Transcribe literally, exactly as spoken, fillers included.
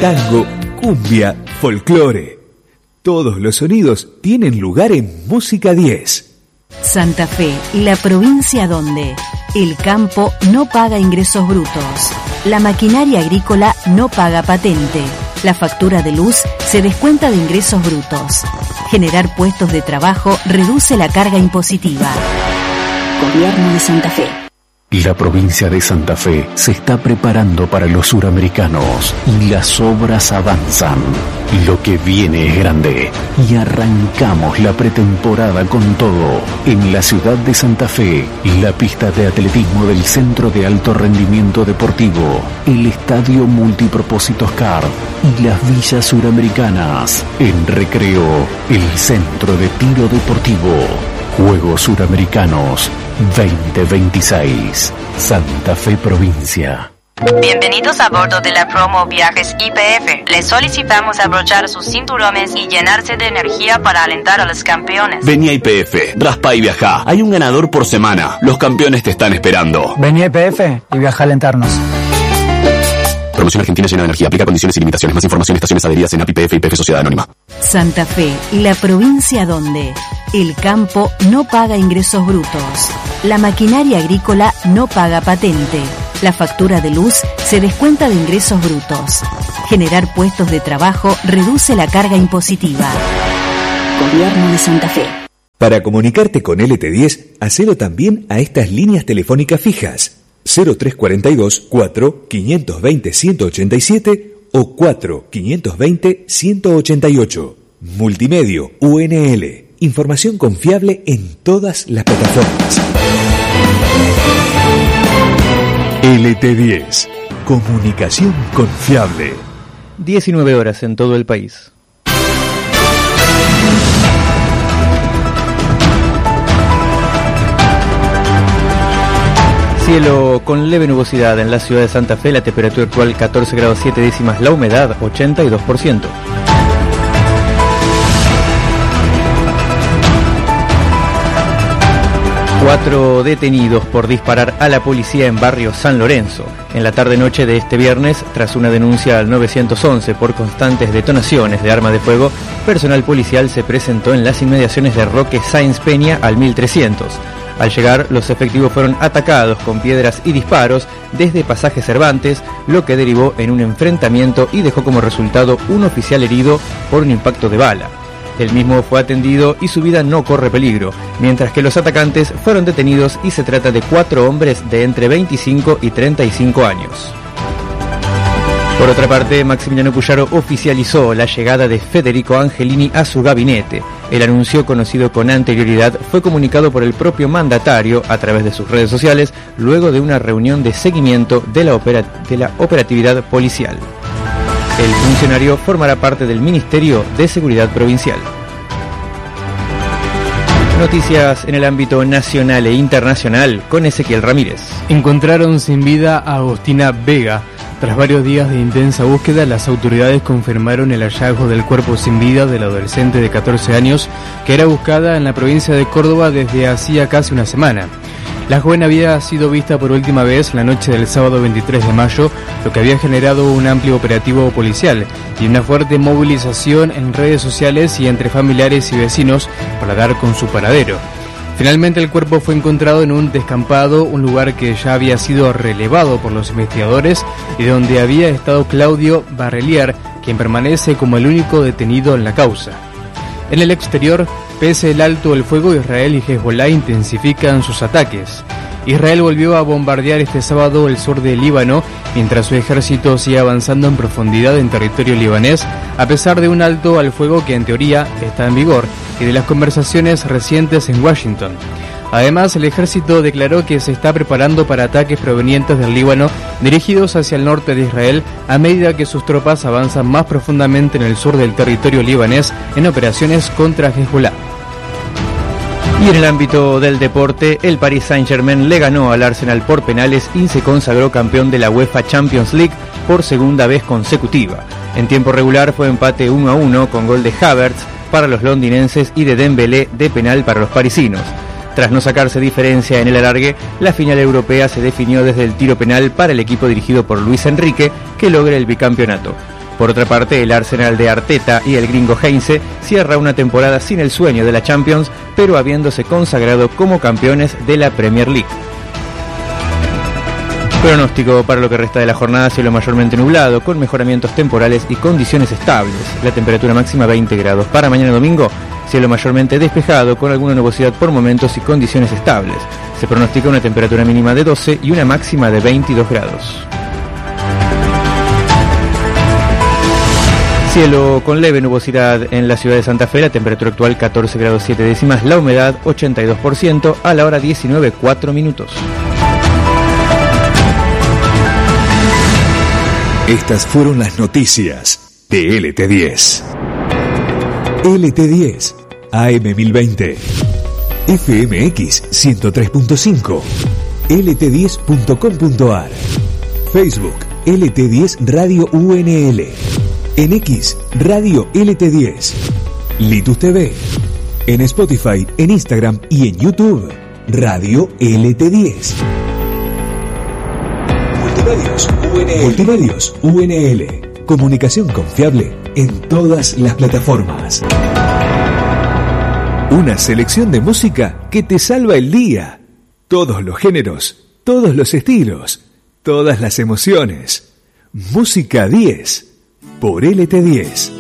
tango, cumbia, folclore. Todos los sonidos tienen lugar en Música diez. Santa Fe, la provincia donde el campo no paga ingresos brutos, la maquinaria agrícola no paga patente, la factura de luz se descuenta de ingresos brutos. Generar puestos de trabajo reduce la carga impositiva. Gobierno de Santa Fe. La provincia de Santa Fe se está preparando para los suramericanos y las obras avanzan. Lo que viene es grande y arrancamos la pretemporada con todo. En la ciudad de Santa Fe, la pista de atletismo del Centro de Alto Rendimiento Deportivo, el Estadio Multipropósitos C A R y las villas suramericanas. En Recreo, el Centro de Tiro Deportivo. Juegos Suramericanos veinte veintiséis. Santa Fe Provincia. Bienvenidos a bordo de la promo Viajes I P F. Les solicitamos abrochar sus cinturones y llenarse de energía para alentar a los campeones. Vení a I P F, raspa y viajá. Hay un ganador por semana. Los campeones te están esperando. Vení a I P F y viaja a alentarnos. Promoción Argentina llena de energía. Aplica condiciones y limitaciones. Más información en estaciones adheridas en A P I P F y I P F Sociedad Anónima. Santa Fe, la provincia donde el campo no paga ingresos brutos, la maquinaria agrícola no paga patente, la factura de luz se descuenta de ingresos brutos. Generar puestos de trabajo reduce la carga impositiva. Gobierno de Santa Fe. Para comunicarte con L T diez, hacelo también a estas líneas telefónicas fijas: cero tres cuarenta y dos, cuatro, quinientos veinte, ciento ochenta y siete o cuatro, quinientos veinte, ciento ochenta y ocho. Multimedio U N L. Información confiable en todas las plataformas. L T diez. Comunicación confiable. diecinueve horas en todo el país. Cielo con leve nubosidad en la ciudad de Santa Fe, la temperatura actual catorce grados siete décimas, la humedad ochenta y dos por ciento. Cuatro detenidos por disparar a la policía en barrio San Lorenzo. En la tarde-noche de este viernes, tras una denuncia al nueve once por constantes detonaciones de arma de fuego, personal policial se presentó en las inmediaciones de Roque Sáenz Peña al mil trescientos. Al llegar, los efectivos fueron atacados con piedras y disparos desde Pasaje Cervantes, lo que derivó en un enfrentamiento y dejó como resultado un oficial herido por un impacto de bala. El mismo fue atendido y su vida no corre peligro, mientras que los atacantes fueron detenidos y se trata de cuatro hombres de entre veinticinco y treinta y cinco años. Por otra parte, Maximiliano Puyaro oficializó la llegada de Federico Angelini a su gabinete. El anuncio, conocido con anterioridad, fue comunicado por el propio mandatario a través de sus redes sociales luego de una reunión de seguimiento de la, opera- de la operatividad policial. El funcionario formará parte del Ministerio de Seguridad Provincial. Noticias en el ámbito nacional e internacional con Ezequiel Ramírez. Encontraron sin vida a Agostina Vega. Tras varios días de intensa búsqueda, las autoridades confirmaron el hallazgo del cuerpo sin vida del adolescente de catorce años que era buscada en la provincia de Córdoba desde hacía casi una semana. La joven había sido vista por última vez la noche del sábado veintitrés de mayo, lo que había generado un amplio operativo policial y una fuerte movilización en redes sociales y entre familiares y vecinos para dar con su paradero. Finalmente el cuerpo fue encontrado en un descampado, un lugar que ya había sido relevado por los investigadores y donde había estado Claudio Barrelier, quien permanece como el único detenido en la causa. En el exterior, pese el alto el fuego, Israel y Hezbollah intensifican sus ataques. Israel volvió a bombardear este sábado el sur de Líbano, mientras su ejército sigue avanzando en profundidad en territorio libanés, a pesar de un alto al fuego que en teoría está en vigor y de las conversaciones recientes en Washington. Además, el ejército declaró que se está preparando para ataques provenientes del Líbano dirigidos hacia el norte de Israel a medida que sus tropas avanzan más profundamente en el sur del territorio libanés en operaciones contra Hezbollah. Y en el ámbito del deporte, el Paris Saint-Germain le ganó al Arsenal por penales y se consagró campeón de la UEFA Champions League por segunda vez consecutiva. En tiempo regular fue empate uno a uno con gol de Havertz para los londinenses y de Dembélé de penal para los parisinos. Tras no sacarse diferencia en el alargue, la final europea se definió desde el tiro penal para el equipo dirigido por Luis Enrique, que logra el bicampeonato. Por otra parte, el Arsenal de Arteta y el gringo Heinze cierra una temporada sin el sueño de la Champions, pero habiéndose consagrado como campeones de la Premier League. Pronóstico para lo que resta de la jornada: cielo mayormente nublado, con mejoramientos temporales y condiciones estables. La temperatura máxima veinte grados. Para mañana domingo, cielo mayormente despejado, con alguna nubosidad por momentos y condiciones estables. Se pronostica una temperatura mínima de doce y una máxima de veintidós grados. Cielo con leve nubosidad en la ciudad de Santa Fe, la temperatura actual catorce grados siete décimas, la humedad ochenta y dos por ciento, a la hora diecinueve, cuatro minutos. Estas fueron las noticias de L T diez. L T diez, A M mil veinte, F M X ciento tres punto cinco, L T diez punto com punto a r, Facebook L T diez Radio U N L, en X Radio L T diez, Litus T V, en Spotify, en Instagram y en YouTube Radio L T diez. Multimedios U N L. Multimedios U N L. Comunicación confiable en todas las plataformas. Una selección de música que te salva el día. Todos los géneros, todos los estilos, todas las emociones. Música diez por L T diez.